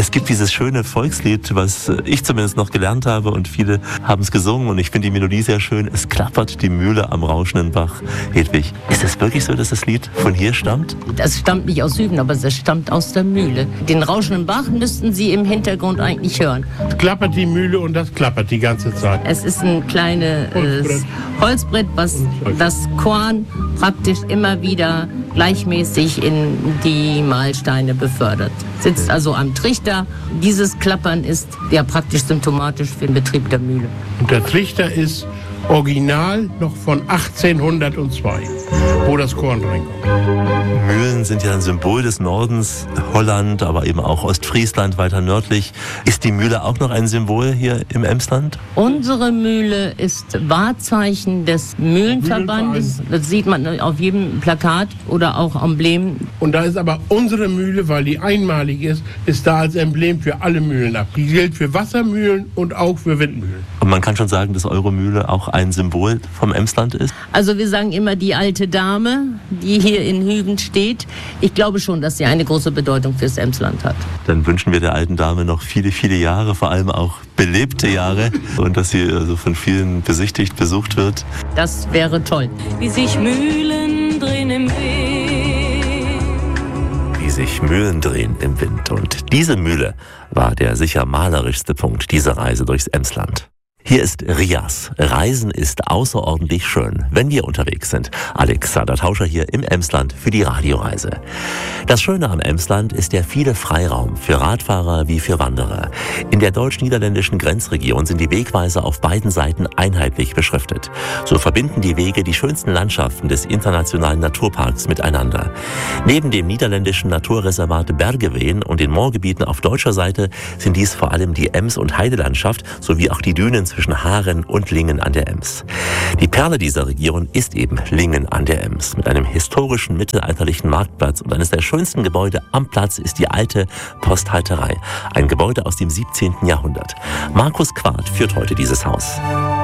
Es gibt dieses schöne Volkslied, was ich zumindest noch gelernt habe und viele haben es gesungen und ich finde die Melodie sehr schön. Es klappert die Mühle am rauschenden Bach. Hedwig, ist es wirklich so, dass das Lied von hier stammt? Das stammt nicht aus Süden, aber es stammt aus der Mühle. Den rauschenden Bach müssten Sie im Hintergrund eigentlich hören. Es klappert die Mühle und das klappert die ganze Zeit. Es ist ein kleines Holzbrett, was das Korn praktisch immer wieder gleichmäßig in die Mahlsteine befördert. Sitzt also am Trichter. Dieses Klappern ist ja praktisch symptomatisch für den Betrieb der Mühle. Und der Trichter ist original noch von 1802, wo das Korn reinkommt. Mühlen sind ja ein Symbol des Nordens, Holland, aber eben auch Ostfriesland weiter nördlich. Ist die Mühle auch noch ein Symbol hier im Emsland? Unsere Mühle ist Wahrzeichen des Mühlenverbandes. Das sieht man auf jedem Plakat oder auch Emblem. Und da ist aber unsere Mühle, weil die einmalig ist da als Emblem für alle Mühlen ab. Die gilt für Wassermühlen und auch für Windmühlen. Und man kann schon sagen, dass eure Mühle auch ein Symbol vom Emsland ist? Also wir sagen immer die alte Dame, die hier in Hüben steht. Ich glaube schon, dass sie eine große Bedeutung fürs Emsland hat. Dann wünschen wir der alten Dame noch viele, viele Jahre, vor allem auch belebte Jahre und dass sie also von vielen besichtigt, besucht wird. Das wäre toll. Wie sich Mühlen drehen im Wind. Wie sich Mühlen drehen im Wind. Und diese Mühle war der sicher malerischste Punkt dieser Reise durchs Emsland. Hier ist Rias. Reisen ist außerordentlich schön, wenn wir unterwegs sind. Alexander Tauscher hier im Emsland für die Radioreise. Das Schöne am Emsland ist der viele Freiraum für Radfahrer wie für Wanderer. In der deutsch-niederländischen Grenzregion sind die Wegweiser auf beiden Seiten einheitlich beschriftet. So verbinden die Wege die schönsten Landschaften des internationalen Naturparks miteinander. Neben dem niederländischen Naturreservat Bergeveen und den Moorgebieten auf deutscher Seite sind dies vor allem die Ems- und Heidelandschaft sowie auch die Dünen zwischen Haren und Lingen an der Ems. Die Perle dieser Region ist eben Lingen an der Ems. Mit einem historischen mittelalterlichen Marktplatz und eines der schönsten Gebäude am Platz ist die alte Posthalterei. Ein Gebäude aus dem 17. Jahrhundert. Markus Quart führt heute dieses Haus.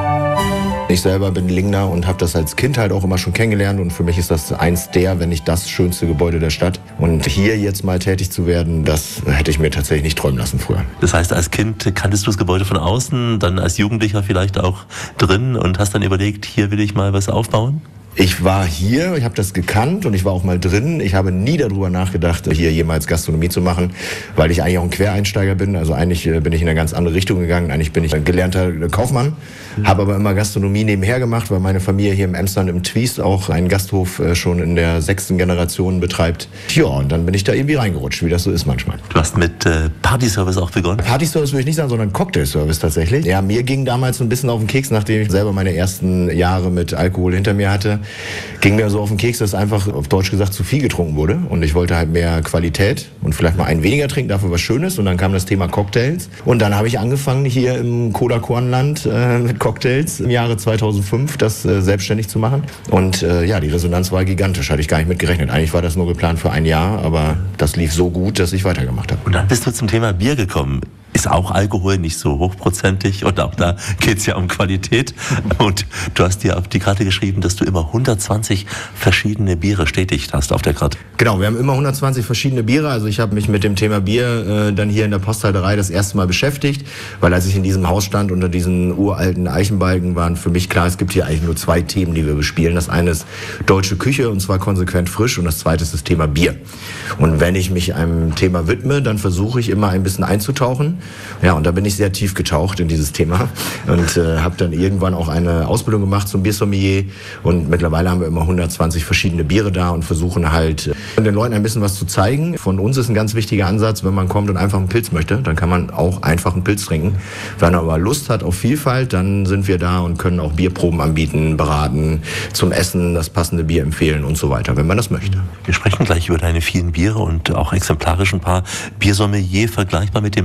Ich selber bin Lingner und habe das als Kind halt auch immer schon kennengelernt und für mich ist das eins der, wenn nicht das schönste Gebäude der Stadt. Und hier jetzt mal tätig zu werden, das hätte ich mir tatsächlich nicht träumen lassen früher. Das heißt, als Kind kanntest du das Gebäude von außen, dann als Jugendlicher vielleicht auch drin und hast dann überlegt, hier will ich mal was aufbauen? Ich war hier, ich habe das gekannt und ich war auch mal drin. Ich habe nie darüber nachgedacht, hier jemals Gastronomie zu machen, weil ich eigentlich auch ein Quereinsteiger bin. Also eigentlich bin ich in eine ganz andere Richtung gegangen. Eigentlich bin ich ein gelernter Kaufmann, habe aber immer Gastronomie nebenher gemacht, weil meine Familie hier im Emsland im Twiest auch einen Gasthof schon in der 6. Generation betreibt. Ja, und dann bin ich da irgendwie reingerutscht, wie das so ist manchmal. Du hast mit Partyservice auch begonnen? Partyservice würde ich nicht sagen, sondern Cocktailservice tatsächlich. Ja, mir ging damals ein bisschen auf den Keks, nachdem ich selber meine ersten Jahre mit Alkohol hinter mir hatte. Ging mir so auf den Keks, dass einfach auf Deutsch gesagt zu viel getrunken wurde und ich wollte halt mehr Qualität und vielleicht mal einen weniger trinken, dafür was Schönes und dann kam das Thema Cocktails und dann habe ich angefangen hier im Koda-Kornland mit Cocktails im Jahre 2005 das selbstständig zu machen und ja, die Resonanz war gigantisch, hatte ich gar nicht mit gerechnet. Eigentlich war das nur geplant für ein Jahr, aber das lief so gut, dass ich weitergemacht habe. Und dann bist du zum Thema Bier gekommen. Ist auch Alkohol nicht so hochprozentig und auch da geht es ja um Qualität. Und du hast dir auf die Karte geschrieben, dass du immer 120 verschiedene Biere stetigt hast auf der Karte. Genau, wir haben immer 120 verschiedene Biere. Also ich habe mich mit dem Thema Bier dann hier in der Posthalterei das erste Mal beschäftigt, weil als ich in diesem Haus stand unter diesen uralten Eichenbalken, waren für mich klar, es gibt hier eigentlich nur zwei Themen, die wir bespielen. Das eine ist deutsche Küche und zwar konsequent frisch und das zweite ist das Thema Bier. Und wenn ich mich einem Thema widme, dann versuche ich immer ein bisschen einzutauchen. Ja, und da bin ich sehr tief getaucht in dieses Thema und habe dann irgendwann auch eine Ausbildung gemacht zum Biersommelier und mittlerweile haben wir immer 120 verschiedene Biere da und versuchen halt den Leuten ein bisschen was zu zeigen. Von uns ist ein ganz wichtiger Ansatz, wenn man kommt und einfach einen Pilz möchte, dann kann man auch einfach einen Pilz trinken. Wenn man aber Lust hat auf Vielfalt, dann sind wir da und können auch Bierproben anbieten, beraten, zum Essen das passende Bier empfehlen und so weiter, wenn man das möchte. Wir sprechen gleich über deine vielen Biere und auch exemplarisch ein paar Biersommelier vergleichbar mit dem Weinsommelier.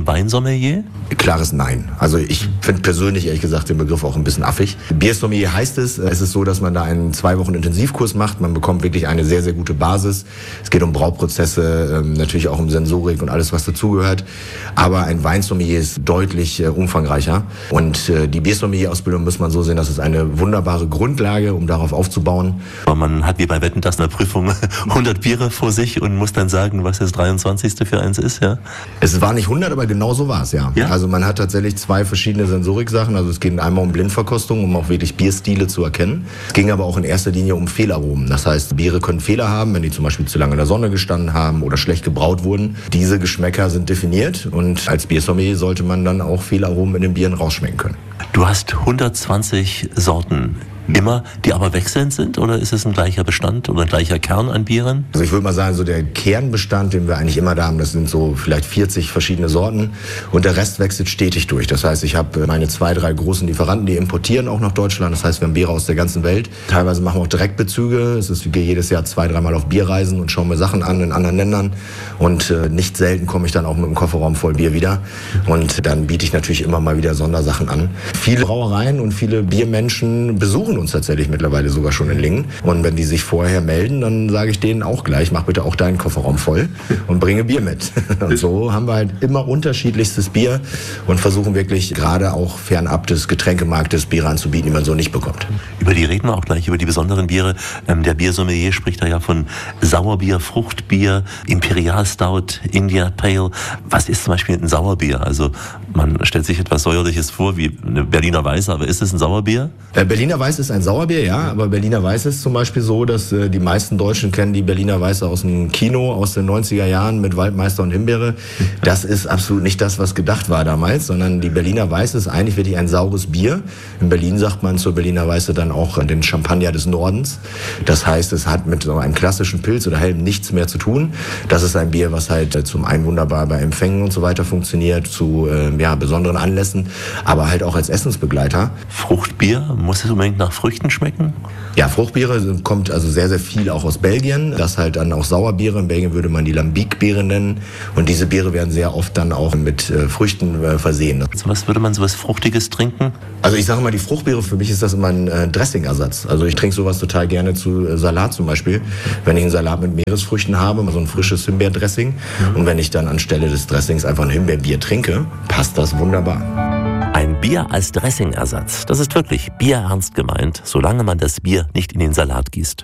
Biersommelier? Klares Nein. Also ich finde persönlich, ehrlich gesagt, den Begriff auch ein bisschen affig. Biersommelier heißt es. Es ist so, dass man da einen 2 Wochen Intensivkurs macht. Man bekommt wirklich eine sehr, sehr gute Basis. Es geht um Brauprozesse, natürlich auch um Sensorik und alles, was dazugehört. Aber ein Weinsommelier ist deutlich umfangreicher. Und die Biersommelier-Ausbildung muss man so sehen, das ist eine wunderbare Grundlage, um darauf aufzubauen. Aber man hat wie bei Wetten, das eine Prüfung 100 Biere vor sich und muss dann sagen, was das 23. für eins ist, ja? Es war nicht 100, aber genau so war es, ja. Also man hat tatsächlich 2 verschiedene Sensorik-Sachen. Also es geht einmal um Blindverkostung, um auch wirklich Bierstile zu erkennen. Es ging aber auch in erster Linie um Fehlaromen. Das heißt, Biere können Fehler haben, wenn die zum Beispiel zu lange in der Sonne gestanden haben oder schlecht gebraut wurden. Diese Geschmäcker sind definiert und als Biersommelier sollte man dann auch Fehlaromen in den Bieren rausschmecken können. Du hast 120 Sorten. Immer, die aber wechselnd sind, oder ist es ein gleicher Bestand oder ein gleicher Kern an Bieren? Also ich würde mal sagen, so der Kernbestand, den wir eigentlich immer da haben, das sind so vielleicht 40 verschiedene Sorten und der Rest wechselt stetig durch. Das heißt, ich habe meine 2, 3 großen Lieferanten, die importieren auch nach Deutschland. Das heißt, wir haben Biere aus der ganzen Welt. Teilweise machen wir auch Direktbezüge. Es ist, wir gehen jedes Jahr 2, 3 Mal auf Bierreisen und schauen mir Sachen an in anderen Ländern. Und nicht selten komme ich dann auch mit einem Kofferraum voll Bier wieder. Und dann biete ich natürlich immer mal wieder Sondersachen an. Viele Brauereien und viele Biermenschen besuchen uns tatsächlich mittlerweile sogar schon in Lingen. Und wenn die sich vorher melden, dann sage ich denen auch gleich, mach bitte auch deinen Kofferraum voll und bringe Bier mit. Und so haben wir halt immer unterschiedlichstes Bier und versuchen wirklich gerade auch fernab des Getränkemarktes Biere anzubieten, die man so nicht bekommt. Über die reden wir auch gleich, über die besonderen Biere. Der Biersommelier spricht da ja von Sauerbier, Fruchtbier, Imperial Stout, India Pale. Was ist zum Beispiel ein Sauerbier? Also man stellt sich etwas Säuerliches vor, wie eine Berliner Weiße, aber ist es ein Sauerbier? Berliner Weiße ist ein Sauerbier, ja, aber Berliner Weiße ist zum Beispiel so, dass die meisten Deutschen kennen die Berliner Weiße aus dem Kino, aus den 90er Jahren mit Waldmeister und Himbeere. Das ist absolut nicht das, was gedacht war damals, sondern die Berliner Weiße ist eigentlich wirklich ein saures Bier. In Berlin sagt man zur Berliner Weiße dann auch den Champagner des Nordens. Das heißt, es hat mit so einem klassischen Pilz oder Helm nichts mehr zu tun. Das ist ein Bier, was halt zum einen wunderbar bei Empfängen und so weiter funktioniert, zu besonderen Anlässen, aber halt auch als Essensbegleiter. Fruchtbier, muss es unbedingt nach Früchten schmecken? Ja, Fruchtbiere kommt also sehr, sehr viel auch aus Belgien. Das halt dann auch Sauerbiere. In Belgien würde man die Lambic-Biere nennen. Und diese Biere werden sehr oft dann auch mit Früchten versehen. Was würde man sowas Fruchtiges trinken? Also ich sage mal, die Fruchtbiere, für mich ist das immer ein Dressingersatz. Also ich trinke sowas total gerne zu Salat zum Beispiel. Wenn ich einen Salat mit Meeresfrüchten habe, so ein frisches Himbeerdressing. Und wenn ich dann anstelle des Dressings einfach ein Himbeerbier trinke, passt das wunderbar. Ein Bier als Dressingersatz. Das ist wirklich bierernst gemeint, solange man das Bier nicht in den Salat gießt.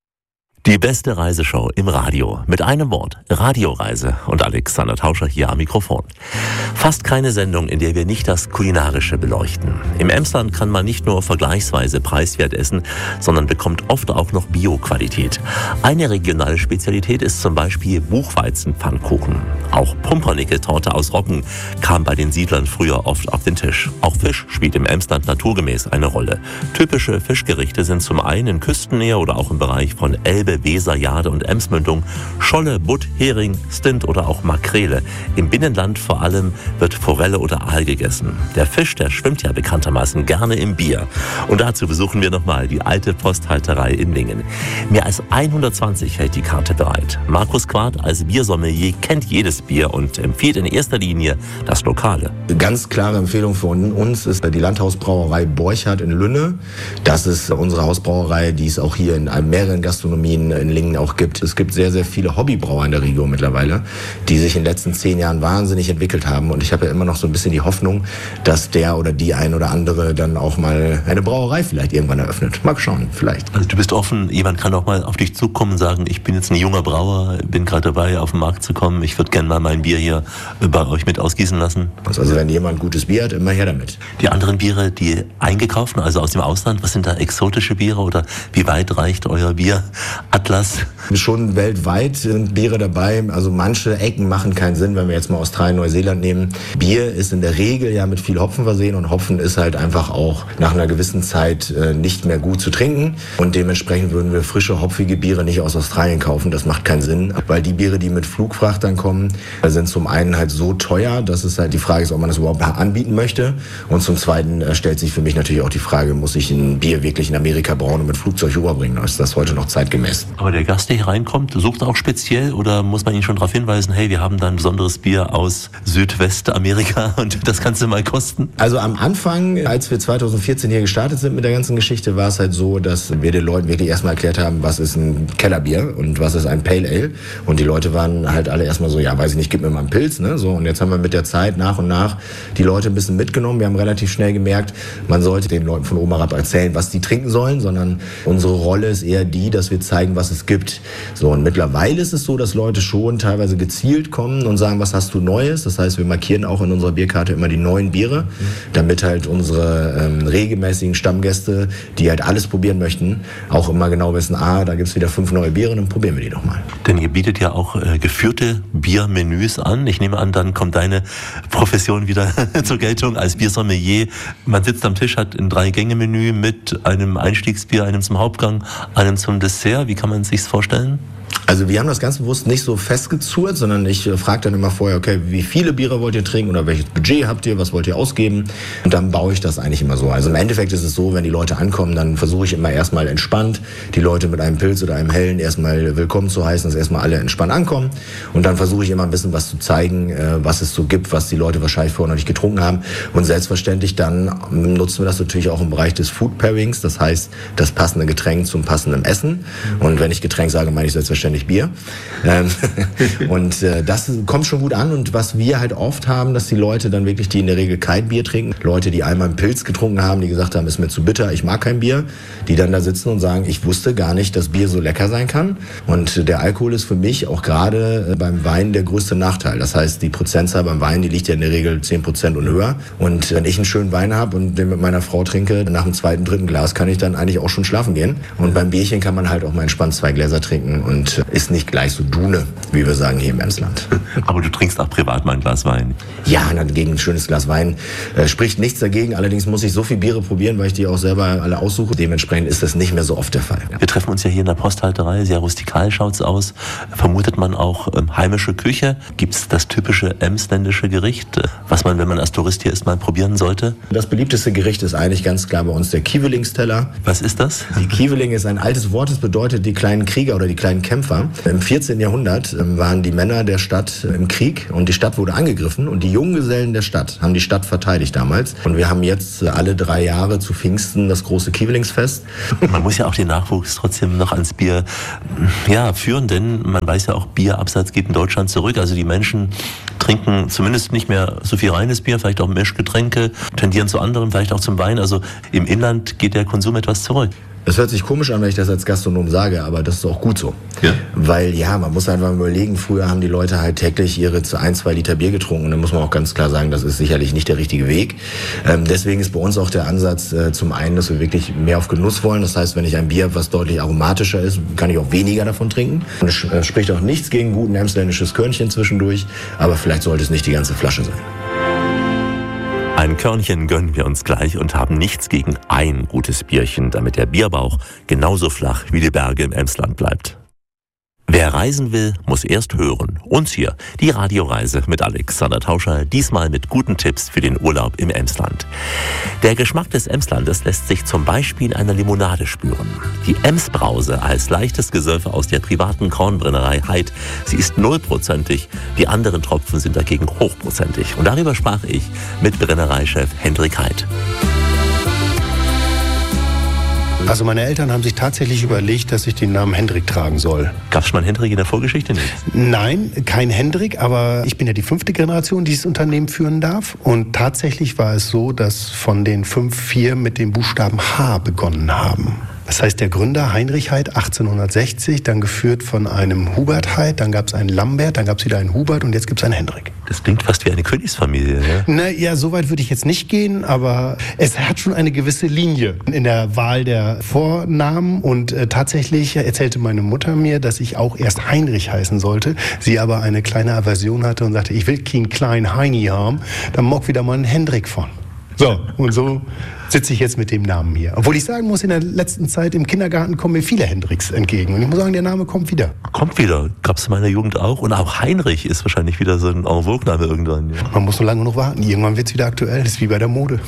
Die beste Reiseshow im Radio. Mit einem Wort. Radioreise. Und Alexander Tauscher hier am Mikrofon. Fast keine Sendung, in der wir nicht das Kulinarische beleuchten. Im Emsland kann man nicht nur vergleichsweise preiswert essen, sondern bekommt oft auch noch Bio-Qualität. Eine regionale Spezialität ist zum Beispiel Buchweizenpfannkuchen. Auch Pumpernickel-Torte aus Roggen kam bei den Siedlern früher oft auf den Tisch. Auch Fisch spielt im Emsland naturgemäß eine Rolle. Typische Fischgerichte sind zum einen in Küstennähe oder auch im Bereich von Elbe, Weser, Jade und Emsmündung, Scholle, Butt, Hering, Stint oder auch Makrele. Im Binnenland vor allem wird Forelle oder Aal gegessen. Der Fisch, der schwimmt ja bekanntermaßen gerne im Bier. Und dazu besuchen wir nochmal die alte Posthalterei in Lingen. Mehr als 120 hält die Karte bereit. Markus Quart als Biersommelier kennt jedes Bier und empfiehlt in erster Linie das Lokale. Ganz klare Empfehlung von uns ist die Landhausbrauerei Borchardt in Lünne. Das ist unsere Hausbrauerei, die es auch hier in mehreren Gastronomien in Lingen auch gibt. Es gibt sehr, sehr viele Hobbybrauer in der Region mittlerweile, die sich in den letzten 10 Jahren wahnsinnig entwickelt haben. Und ich habe ja immer noch so ein bisschen die Hoffnung, dass der oder die ein oder andere dann auch mal eine Brauerei vielleicht irgendwann eröffnet. Mal schauen, vielleicht. Also du bist offen, jemand kann auch mal auf dich zukommen und sagen, ich bin jetzt ein junger Brauer, bin gerade dabei, auf den Markt zu kommen, ich würde gerne mal mein Bier hier bei euch mit ausgießen lassen. Also wenn jemand gutes Bier hat, immer her damit. Die anderen Biere, die eingekauften, also aus dem Ausland, was sind da exotische Biere oder wie weit reicht euer Bieratlas? Schon weltweit sind Biere dabei. Also manche Ecken machen keinen Sinn, wenn wir jetzt mal Australien, Neuseeland nehmen. Bier ist in der Regel ja mit viel Hopfen versehen und Hopfen ist halt einfach auch nach einer gewissen Zeit nicht mehr gut zu trinken. Und dementsprechend würden wir frische, hopfige Biere nicht aus Australien kaufen. Das macht keinen Sinn, weil die Biere, die mit Flugfrachtern kommen, sind zum einen halt so teuer, dass es halt die Frage ist, ob man das überhaupt anbieten möchte. Und zum Zweiten stellt sich für mich natürlich auch die Frage, muss ich ein Bier wirklich in Amerika brauen und mit Flugzeug rüberbringen? Ist das heute noch zeitgemäß? Aber der Gast, der hier reinkommt, sucht auch speziell oder muss man ihn schon darauf hinweisen, hey, wir haben da ein besonderes Bier aus Südwestamerika und das kannst du mal kosten? Also am Anfang, als wir 2014 hier gestartet sind mit der ganzen Geschichte, war es halt so, dass wir den Leuten wirklich erstmal erklärt haben, was ist ein Kellerbier und was ist ein Pale Ale. Und die Leute waren halt alle erstmal so, ja, weiß ich nicht, gib mir mal einen Pilz, ne? So, und jetzt haben wir mit der Zeit nach und nach die Leute ein bisschen mitgenommen. Wir haben relativ schnell gemerkt, man sollte den Leuten von oben herab erzählen, was die trinken sollen, sondern unsere Rolle ist eher die, dass wir zeigen, was es gibt. So, und mittlerweile ist es so, dass Leute schon teilweise gezielt kommen und sagen, was hast du Neues? Das heißt, wir markieren auch in unserer Bierkarte immer die neuen Biere, damit halt unsere regelmäßigen Stammgäste, die halt alles probieren möchten, auch immer genau wissen, da gibt's wieder 5 neue Biere, dann probieren wir die doch mal. Denn ihr bietet ja auch geführte Biermenüs an. Ich nehme an, dann kommt deine Profession wieder zur Geltung als Biersommelier. Man sitzt am Tisch, hat ein 3-Gänge-Menü mit einem Einstiegsbier, einem zum Hauptgang, einem zum Dessert. Wie kann man sich's vorstellen? Also wir haben das ganz bewusst nicht so festgezurrt, sondern ich frage dann immer vorher, okay, wie viele Biere wollt ihr trinken oder welches Budget habt ihr, was wollt ihr ausgeben? Und dann baue ich das eigentlich immer so. Also im Endeffekt ist es so, wenn die Leute ankommen, dann versuche ich immer erstmal entspannt, die Leute mit einem Pilz oder einem Hellen erstmal willkommen zu heißen, dass erstmal alle entspannt ankommen. Und dann versuche ich immer ein bisschen was zu zeigen, was es so gibt, was die Leute wahrscheinlich vorher noch nicht getrunken haben. Und selbstverständlich dann nutzen wir das natürlich auch im Bereich des Food Pairings, das heißt das passende Getränk zum passenden Essen. Und wenn ich Getränk sage, meine ich selbstverständlich Bier. Und das kommt schon gut an. Und was wir halt oft haben, dass die Leute dann wirklich, die in der Regel kein Bier trinken, Leute, die einmal einen Pilz getrunken haben, die gesagt haben, ist mir zu bitter, ich mag kein Bier, die dann da sitzen und sagen, ich wusste gar nicht, dass Bier so lecker sein kann. Und der Alkohol ist für mich auch gerade beim Wein der größte Nachteil. Das heißt, die Prozentzahl beim Wein, die liegt ja in der Regel 10% und höher. Und wenn ich einen schönen Wein habe und den mit meiner Frau trinke, nach dem 2., 3. Glas kann ich dann eigentlich auch schon schlafen gehen. Und beim Bierchen kann man halt auch mal entspannt 2 Gläser trinken und ist nicht gleich so Dune, wie wir sagen hier im Emsland. Aber du trinkst auch privat mal ein Glas Wein? Ja, gegen ein schönes Glas Wein spricht nichts dagegen. Allerdings muss ich so viel Biere probieren, weil ich die auch selber alle aussuche. Dementsprechend ist das nicht mehr so oft der Fall. Wir treffen uns ja hier in der Posthalterei. Sehr rustikal schaut's aus. Vermutet man auch heimische Küche? Gibt's das typische emsländische Gericht, was man, wenn man als Tourist hier ist, mal probieren sollte? Das beliebteste Gericht ist eigentlich ganz klar bei uns der Kiewelingsteller. Was ist das? Die Kieweling ist ein altes Wort, das bedeutet die kleinen Krieger oder die kleinen Kämpfer. Im 14. Jahrhundert waren die Männer der Stadt im Krieg und die Stadt wurde angegriffen und die Junggesellen der Stadt haben die Stadt verteidigt damals. Und wir haben jetzt alle 3 Jahre zu Pfingsten das große Kiewelingsfest. Man muss ja auch den Nachwuchs trotzdem noch ans Bier führen, denn man weiß ja auch, Bierabsatz geht in Deutschland zurück. Also die Menschen trinken zumindest nicht mehr so viel reines Bier, vielleicht auch Mischgetränke, tendieren zu anderen, vielleicht auch zum Wein. Also im Inland geht der Konsum etwas zurück. Das hört sich komisch an, wenn ich das als Gastronom sage, aber das ist auch gut so. Ja. Weil man muss einfach überlegen, früher haben die Leute halt täglich ihre 1, 2 Liter Bier getrunken und dann muss man auch ganz klar sagen, das ist sicherlich nicht der richtige Weg. Deswegen ist bei uns auch der Ansatz zum einen, dass wir wirklich mehr auf Genuss wollen. Das heißt, wenn ich ein Bier habe, was deutlich aromatischer ist, kann ich auch weniger davon trinken. Und es spricht auch nichts gegen guten emsländisches Körnchen zwischendurch, aber vielleicht sollte es nicht die ganze Flasche sein. Ein Körnchen gönnen wir uns gleich und haben nichts gegen ein gutes Bierchen, damit der Bierbauch genauso flach wie die Berge im Emsland bleibt. Wer reisen will, muss erst hören. Uns hier, die Radioreise mit Alexander Tauscher, diesmal mit guten Tipps für den Urlaub im Emsland. Der Geschmack des Emslandes lässt sich zum Beispiel in einer Limonade spüren. Die Emsbrause als leichtes Gesöff aus der privaten Kornbrennerei Heid, sie ist 0%, die anderen Tropfen sind dagegen hochprozentig. Und darüber sprach ich mit Brennereichef Hendrik Heid. Also meine Eltern haben sich tatsächlich überlegt, dass ich den Namen Hendrik tragen soll. Gab es schon mal einen Hendrik in der Vorgeschichte nicht? Nein, kein Hendrik, aber ich bin ja die 5. Generation, die dieses Unternehmen führen darf. Und tatsächlich war es so, dass von den 5 4 mit dem Buchstaben H begonnen haben. Das heißt, der Gründer Heinrich Heid 1860, dann geführt von einem Hubert Heid, dann gab es einen Lambert, dann gab es wieder einen Hubert und jetzt gibt es einen Hendrik. Das klingt fast wie eine Königsfamilie, ja? Naja, so weit würde ich jetzt nicht gehen, aber es hat schon eine gewisse Linie in der Wahl der Vornamen und tatsächlich erzählte meine Mutter mir, dass ich auch erst Heinrich heißen sollte, sie aber eine kleine Aversion hatte und sagte, ich will keinen kleinen Heini haben, dann mock wieder mal einen Hendrik von. So, und so sitze ich jetzt mit dem Namen hier. Obwohl ich sagen muss, in der letzten Zeit im Kindergarten kommen mir viele Hendricks entgegen. Und ich muss sagen, der Name kommt wieder. Kommt wieder. Gab es in meiner Jugend auch. Und auch Heinrich ist wahrscheinlich wieder so ein en vogue-Name irgendwann. Ja. Man muss nur lange noch warten. Irgendwann wird es wieder aktuell. Das ist wie bei der Mode.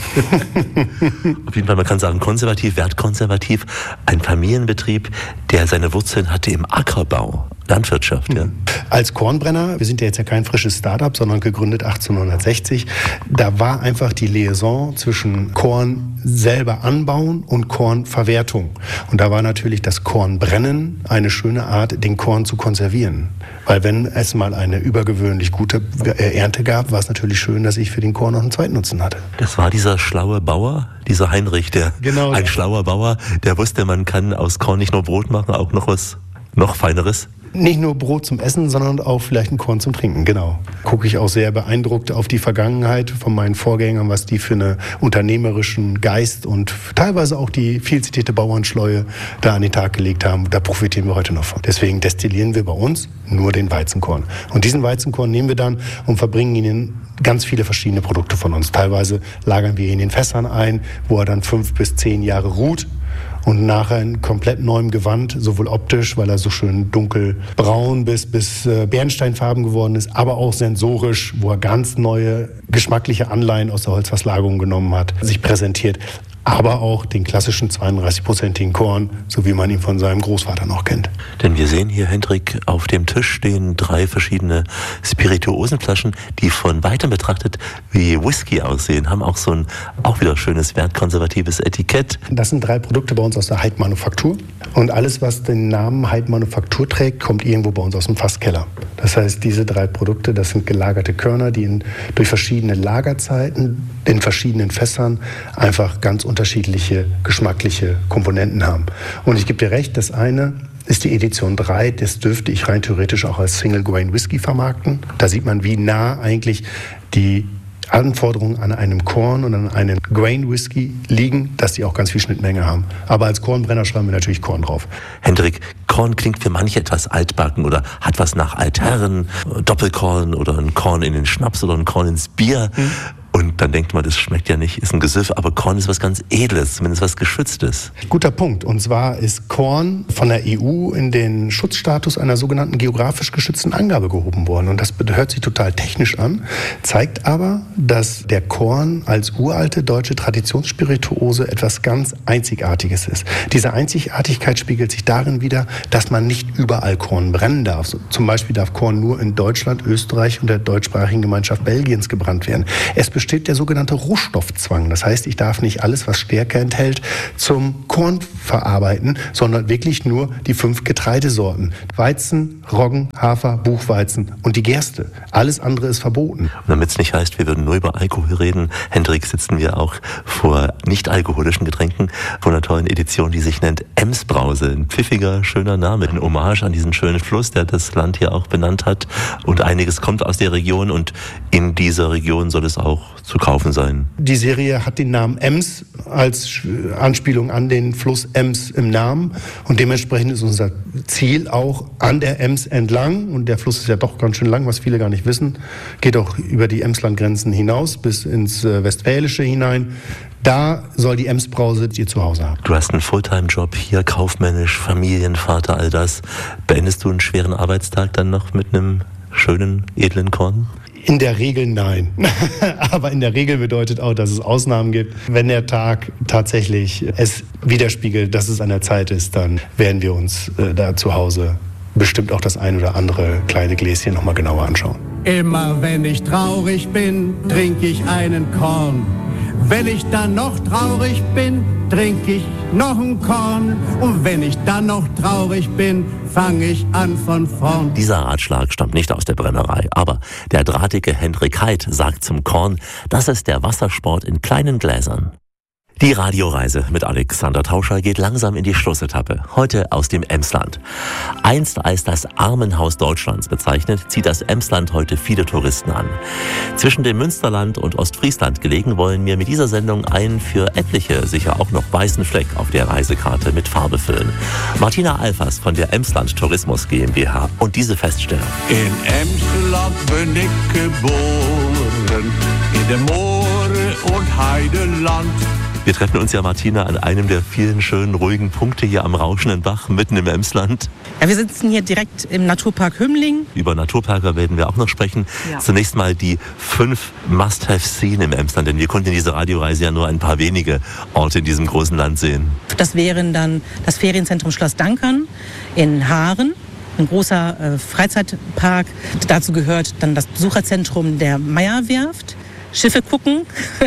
Auf jeden Fall, man kann sagen, konservativ, wertkonservativ. Ein Familienbetrieb, der seine Wurzeln hatte im Ackerbau. Landwirtschaft, ja. Als Kornbrenner, wir sind ja jetzt ja kein frisches Start-up, sondern gegründet 1860, da war einfach die Liaison zwischen Korn selber anbauen und Kornverwertung. Und da war natürlich das Kornbrennen eine schöne Art, den Korn zu konservieren. Weil wenn es mal eine übergewöhnlich gute Ernte gab, war es natürlich schön, dass ich für den Korn noch einen Zweitnutzen hatte. Das war dieser schlaue Bauer, dieser Heinrich, ein schlauer Bauer, der wusste, man kann aus Korn nicht nur Brot machen, auch noch was noch Feineres. Nicht nur Brot zum Essen, sondern auch vielleicht ein Korn zum Trinken, genau. Gucke ich auch sehr beeindruckt auf die Vergangenheit von meinen Vorgängern, was die für einen unternehmerischen Geist und teilweise auch die viel zitierte Bauernschleue da an den Tag gelegt haben. Da profitieren wir heute noch von. Deswegen destillieren wir bei uns nur den Weizenkorn. Und diesen Weizenkorn nehmen wir dann und verbringen ihn in ganz viele verschiedene Produkte von uns. Teilweise lagern wir ihn in den Fässern ein, wo er dann 5 bis 10 Jahre ruht. Und nachher in komplett neuem Gewand, sowohl optisch, weil er so schön dunkelbraun bis bernsteinfarben geworden ist, aber auch sensorisch, wo er ganz neue geschmackliche Anleihen aus der Holzverslagerung genommen hat, sich präsentiert. Aber auch den klassischen 32-prozentigen Korn, so wie man ihn von seinem Großvater noch kennt. Denn wir sehen hier, Hendrik, auf dem Tisch stehen 3 verschiedene Spirituosenflaschen, die von weitem betrachtet wie Whisky aussehen, haben auch so ein auch wieder schönes wertkonservatives Etikett. Das sind 3 Produkte bei uns aus der Heid-Manufaktur. Und alles, was den Namen Heid-Manufaktur trägt, kommt irgendwo bei uns aus dem Fasskeller. Das heißt, diese 3 Produkte, das sind gelagerte Körner, die durch verschiedene Lagerzeiten in verschiedenen Fässern einfach ganz unterschiedliche geschmackliche Komponenten haben. Und ich gebe dir recht, das eine ist die Edition 3, das dürfte ich rein theoretisch auch als Single Grain Whisky vermarkten. Da sieht man, wie nah eigentlich die Anforderungen an einem Korn und an einen Grain Whisky liegen, dass die auch ganz viel Schnittmenge haben. Aber als Kornbrenner schreiben wir natürlich Korn drauf. Hendrik, Korn klingt für manche etwas altbacken oder hat was nach Altherren, Doppelkorn oder ein Korn in den Schnaps oder ein Korn ins Bier. Und dann denkt man, das schmeckt ja nicht, ist ein Gesüff, aber Korn ist was ganz Edles, zumindest was Geschütztes. Guter Punkt. Und zwar ist Korn von der EU in den Schutzstatus einer sogenannten geografisch geschützten Angabe gehoben worden. Und das hört sich total technisch an, zeigt aber, dass der Korn als uralte deutsche Traditionsspirituose etwas ganz Einzigartiges ist. Diese Einzigartigkeit spiegelt sich darin wider, dass man nicht überall Korn brennen darf. Zum Beispiel darf Korn nur in Deutschland, Österreich und der deutschsprachigen Gemeinschaft Belgiens gebrannt werden. Es besteht der sogenannte Rohstoffzwang. Das heißt, ich darf nicht alles, was Stärke enthält, zum Korn verarbeiten, sondern wirklich nur die 5 Getreidesorten. Weizen, Roggen, Hafer, Buchweizen und die Gerste. Alles andere ist verboten. Und damit es nicht heißt, wir würden nur über Alkohol reden, Hendrik, sitzen wir auch vor nicht-alkoholischen Getränken von einer tollen Edition, die sich nennt Emsbrause. Ein pfiffiger, schöner Name. Ein Hommage an diesen schönen Fluss, der das Land hier auch benannt hat. Und einiges kommt aus der Region und in dieser Region soll es auch zu kaufen sein. Die Serie hat den Namen Ems als Anspielung an den Fluss Ems im Namen und dementsprechend ist unser Ziel auch an der Ems entlang und der Fluss ist ja doch ganz schön lang, was viele gar nicht wissen, geht auch über die Emslandgrenzen hinaus bis ins Westfälische hinein. Da soll die Emsbrause ihr Zuhause haben. Du hast einen Fulltime-Job hier, kaufmännisch, Familienvater, all das. Beendest du einen schweren Arbeitstag dann noch mit einem schönen, edlen Korn? In der Regel nein. Aber in der Regel bedeutet auch, dass es Ausnahmen gibt. Wenn der Tag tatsächlich es widerspiegelt, dass es an der Zeit ist, dann werden wir uns da zu Hause bestimmt auch das ein oder andere kleine Gläschen noch mal genauer anschauen. Immer wenn ich traurig bin, trinke ich einen Korn. Wenn ich dann noch traurig bin, trinke ich noch ein Korn. Und wenn ich dann noch traurig bin, fange ich an von vorn. Dieser Ratschlag stammt nicht aus der Brennerei, aber der drahtige Hendrik Heid sagt zum Korn, das ist der Wassersport in kleinen Gläsern. Die Radioreise mit Alexander Tauscher geht langsam in die Schlussetappe. Heute aus dem Emsland. Einst als das Armenhaus Deutschlands bezeichnet, zieht das Emsland heute viele Touristen an. Zwischen dem Münsterland und Ostfriesland gelegen, wollen wir mit dieser Sendung einen für etliche sicher auch noch weißen Fleck auf der Reisekarte mit Farbe füllen. Martina Alfers von der Emsland Tourismus GmbH und diese Feststellung. In Emsland bin ich geboren, in dem Moore- und Heideland. Wir treffen uns ja, Martina, an einem der vielen schönen, ruhigen Punkte hier am rauschenden Bach, mitten im Emsland. Ja, wir sitzen hier direkt im Naturpark Hümmling. Über Naturparker werden wir auch noch sprechen. Ja. Zunächst mal die 5 Must-Have-Seen im Emsland, denn wir konnten in dieser Radioreise ja nur ein paar wenige Orte in diesem großen Land sehen. Das wären dann das Ferienzentrum Schloss Dankern in Haaren. Ein großer Freizeitpark. Dazu gehört dann das Besucherzentrum der Meierwerft. Schiffe gucken.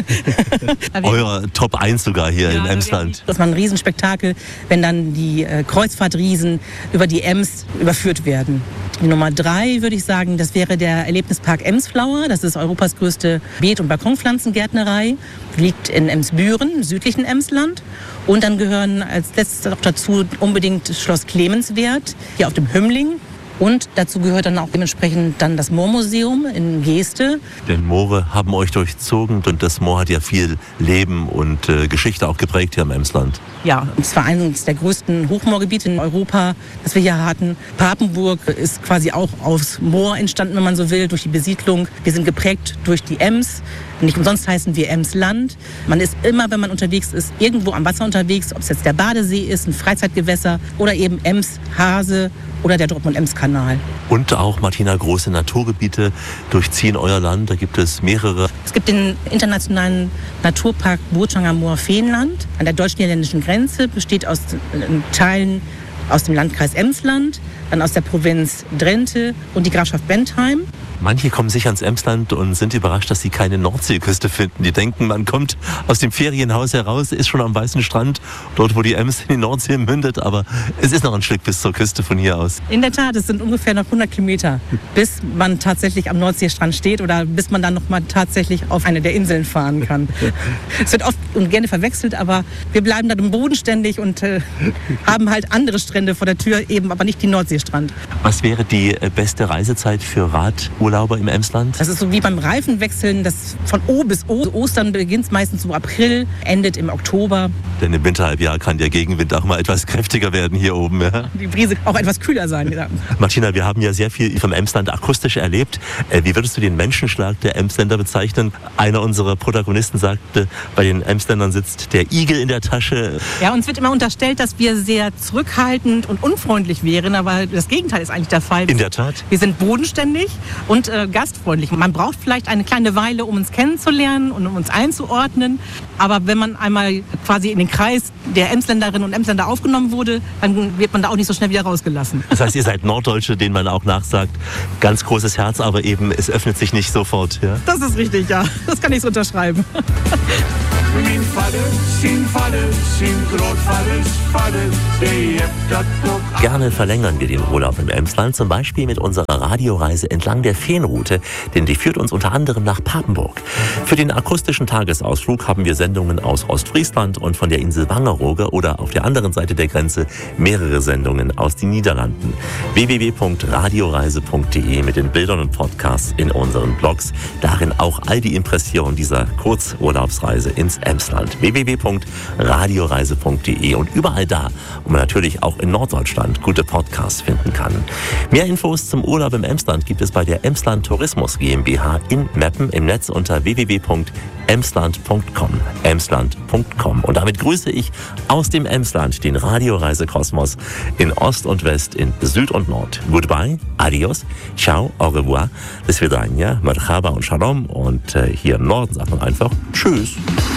Euer Top 1 sogar hier in Emsland. Das war ein Riesenspektakel, wenn dann die Kreuzfahrtriesen über die Ems überführt werden. Die Nummer 3 würde ich sagen, das wäre der Erlebnispark Emsflower. Das ist Europas größte Beet- und Balkonpflanzengärtnerei. Liegt in Emsbüren, im südlichen Emsland. Und dann gehören als letztes auch dazu unbedingt Schloss Clemenswerth, hier auf dem Hümmling. Und dazu gehört dann auch dementsprechend dann das Moormuseum in Geeste. Denn Moore haben euch durchzogen und das Moor hat ja viel Leben und Geschichte auch geprägt hier im Emsland. Ja, es war eines der größten Hochmoorgebiete in Europa, das wir hier hatten. Papenburg ist quasi auch aus Moor entstanden, wenn man so will, durch die Besiedlung. Wir sind geprägt durch die Ems. Nicht umsonst heißen wir Emsland. Man ist immer, wenn man unterwegs ist, irgendwo am Wasser unterwegs, ob es jetzt der Badesee ist, ein Freizeitgewässer oder eben Ems, Hase oder der Dortmund-Ems-Kanal. Und auch, Martina, große Naturgebiete durchziehen euer Land. Da gibt es mehrere. Es gibt den internationalen Naturpark Burtschanger Moor-Feenland an der deutsch-niederländischen Grenze, besteht aus Teilen aus dem Landkreis Emsland, dann aus der Provinz Drenthe und die Grafschaft Bentheim. Manche kommen sicher ans Emsland und sind überrascht, dass sie keine Nordseeküste finden. Die denken, man kommt aus dem Ferienhaus heraus, ist schon am weißen Strand, dort wo die Ems in die Nordsee mündet, aber es ist noch ein Stück bis zur Küste von hier aus. In der Tat, es sind ungefähr noch 100 Kilometer, bis man tatsächlich am Nordseestrand steht oder bis man dann noch mal tatsächlich auf eine der Inseln fahren kann. Es wird oft und gerne verwechselt, aber wir bleiben dann bodenständig und haben halt andere Strände vor der Tür, eben aber nicht die Nordseestrand. Was wäre die beste Reisezeit für Radurlauber im Emsland? Das ist so wie beim Reifenwechseln, das von O bis O. Ostern beginnt meistens so April, endet im Oktober. Denn im Winterhalbjahr kann der Gegenwind auch mal etwas kräftiger werden hier oben. Ja? Die Brise auch etwas kühler sein. Ja. Martina, wir haben ja sehr viel vom Emsland akustisch erlebt. Wie würdest du den Menschenschlag der Emsländer bezeichnen? Einer unserer Protagonisten sagte, bei den Emsländern sitzt der Igel in der Tasche. Ja, uns wird immer unterstellt, dass wir sehr zurückhaltend und unfreundlich wären, aber das Gegenteil ist eigentlich der Fall. In der Tat. Wir sind bodenständig und gastfreundlich. Man braucht vielleicht eine kleine Weile, um uns kennenzulernen und um uns einzuordnen. Aber wenn man einmal quasi in den Kreis der Emsländerinnen und Emsländer aufgenommen wurde, dann wird man da auch nicht so schnell wieder rausgelassen. Das heißt, ihr seid Norddeutsche, denen man auch nachsagt, ganz großes Herz, aber eben es öffnet sich nicht sofort. Ja? Das ist richtig, ja. Das kann ich so unterschreiben. Min vader, sin Großvater, der hebt das doch. Gerne verlängern wir den Urlaub im Emsland, zum Beispiel mit unserer Radioreise entlang der Feenroute, denn die führt uns unter anderem nach Papenburg. Für den akustischen Tagesausflug haben wir Sendungen aus Ostfriesland und von der Insel Wangerooge oder auf der anderen Seite der Grenze mehrere Sendungen aus den Niederlanden. www.radioreise.de mit den Bildern und Podcasts in unseren Blogs. Darin auch all die Impressionen dieser Kurzurlaubsreise ins Emsland. www.radioreise.de und überall da, wo man natürlich auch in Norddeutschland gute Podcasts finden kann. Mehr Infos zum Urlaub im Emsland gibt es bei der Emsland Tourismus GmbH in Meppen im Netz unter www.emsland.com. Emsland.com. Und damit grüße ich aus dem Emsland den Radioreisekosmos in Ost und West, in Süd und Nord. Goodbye, adios, ciao, au revoir, bis vidania, marhaba und shalom. Und hier im Norden sagt man einfach tschüss.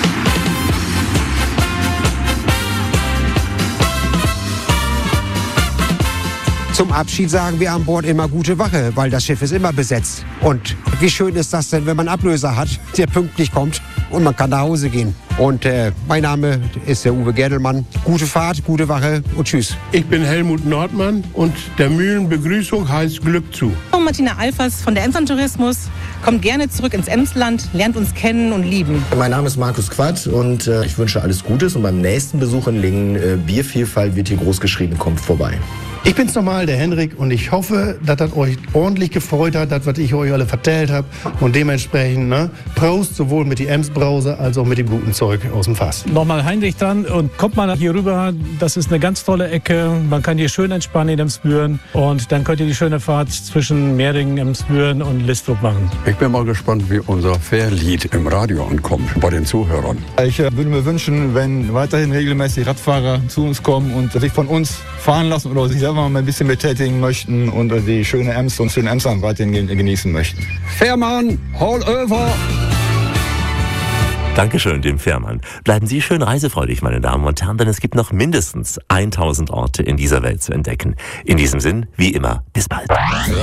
Zum Abschied sagen wir an Bord immer gute Wache, weil das Schiff ist immer besetzt. Und wie schön ist das denn, wenn man einen Ablöser hat, der pünktlich kommt und man kann nach Hause gehen. Und mein Name ist der Uwe Gerdelmann. Gute Fahrt, gute Wache und tschüss. Ich bin Helmut Nordmann und der Mühlenbegrüßung heißt Glück zu. Martina Alfers von der Emsland Tourismus. Kommt gerne zurück ins Emsland, lernt uns kennen und lieben. Mein Name ist Markus Quadt und ich wünsche alles Gutes. Und beim nächsten Besuch in Lingen, Biervielfalt wird hier groß geschrieben, kommt vorbei. Ich bin's nochmal, der Henrik, und ich hoffe, dass das euch ordentlich gefreut hat, das, was ich euch alle vertellt habe. Und dementsprechend, ne, Prost, sowohl mit die Ems-Brause als auch mit dem guten Zeug aus dem Fass. Nochmal Heinrich dann und kommt mal hier rüber. Das ist eine ganz tolle Ecke. Man kann hier schön entspannen in Emsbüren. Und dann könnt ihr die schöne Fahrt zwischen Mehringen, Emsbüren und Listrup machen. Ich bin mal gespannt, wie unser Fährlied im Radio ankommt bei den Zuhörern. Ich würde mir wünschen, wenn weiterhin regelmäßig Radfahrer zu uns kommen und sich von uns fahren lassen oder sich selber mal ein bisschen betätigen möchten und die schöne Ems und schönen Emsland weiterhin genießen möchten. Fährmann, all over! Dankeschön, dem Fährmann. Bleiben Sie schön reisefreudig, meine Damen und Herren, denn es gibt noch mindestens 1000 Orte in dieser Welt zu entdecken. In diesem Sinn, wie immer, bis bald.